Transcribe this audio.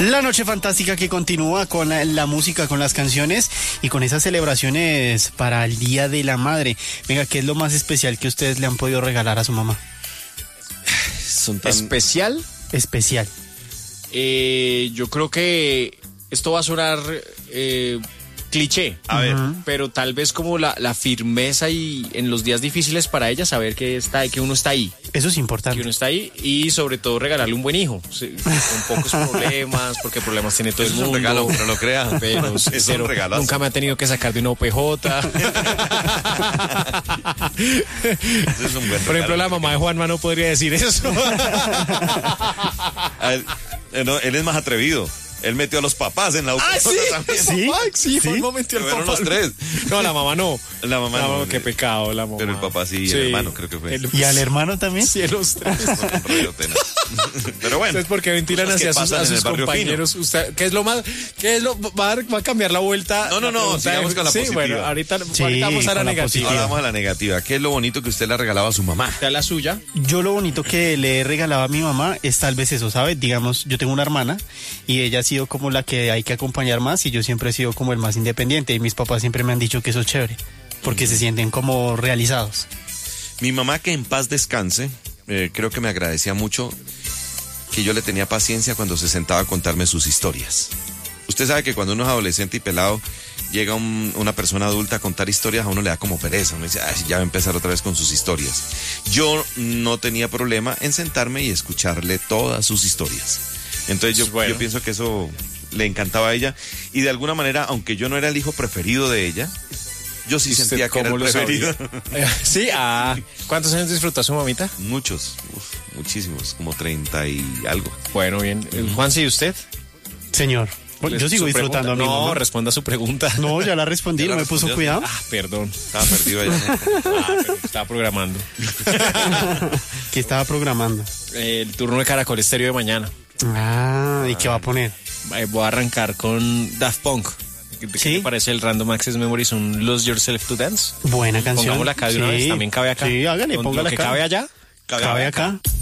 La noche fantástica que continúa con la música, con las canciones y con esas celebraciones para el Día de la Madre. Venga, ¿qué es lo más especial que ustedes le han podido regalar a su mamá? Son tan... ¿Especial? Especial. Yo creo que esto va a sonar cliché, A ver, pero tal vez como la firmeza y en los días difíciles para ella saber que uno está ahí. Eso es importante. Que uno está ahí y sobre todo regalarle un buen hijo, sí, con pocos problemas, porque problemas tiene todo eso el es mundo. un regalo, pero no crea. Pero, es pero un regalazo. nunca me ha tenido que sacar de una OPJ. Eso es un buen Por ejemplo, regalo. la mamá de Juanma no podría decir eso. No, él es más atrevido. Él metió a los papás en la UPJ también. ¿Sí? Sí, ¿Sí? Juanma metió al Fueron papá. los tres. No, la mamá no. La mamá no. Qué pecado, la mamá. Pero el papá sí, el hermano creo que fue. ¿Y al hermano también? Sí, los tres. Con un rollo de pena. Pero bueno. ¿Ustedes por qué ventilan cosas que hacia pasan en el sus barrio compañeros? Usted, va a cambiar la vuelta? No, La pregunta sigamos con la sí, positiva. bueno, ahorita Sí, vamos a con la la negativa. positiva. Ahora vamos a la negativa. ¿Qué es lo bonito que usted le ha regalado a su mamá? ¿Está la suya? Yo lo bonito que le he regalado a mi mamá es tal vez eso, ¿sabes? Digamos, yo tengo una hermana y ella ha sido como la que hay que acompañar más y yo siempre he sido como el más independiente y mis papás siempre me han dicho que eso es chévere porque se sienten como realizados. Mi mamá, que en paz descanse, creo que me agradecía mucho que yo le tenía paciencia cuando se sentaba a contarme sus historias. Usted sabe que cuando uno es adolescente y pelado, llega una persona adulta a contar historias, a uno le da como pereza. Uno dice, ay, ya va a empezar otra vez con sus historias. Yo no tenía problema en sentarme y escucharle todas sus historias. Entonces yo pienso que eso le encantaba a ella. Y de alguna manera, aunque yo no era el hijo preferido de ella, yo sí sentía que era el preferido. Sí, ¿cuántos años disfrutó su mamita? Muchos, muchísimos, como 30 y algo. Bueno, bien. Juanse, ¿y usted? Señor, yo sigo Su disfrutando a mi pregunta. mamá. No, responda a su pregunta. No, ya la respondí, Ya no la me puso respondió, cuidado. Perdón. Estaba perdido allá. Pero estaba programando. ¿Qué estaba programando? El turno de Caracol Estéreo de mañana. ¿Y qué va a poner? Voy a arrancar con Daft Punk. ¿Qué ¿Sí? te parece el Random Access Memories, un Lose Yourself to Dance? Buena canción. Pongámosla acá de una vez, también cabe acá. Sí, hágale, Con póngala lo que acá. cabe allá. Cabe acá.